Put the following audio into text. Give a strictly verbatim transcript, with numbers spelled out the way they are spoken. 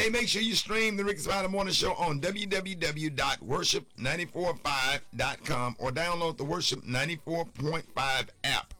Hey, make sure you stream the Ricky Smiley Morning Show on w w w dot worship nine four five dot com or download the Worship ninety-four point five app.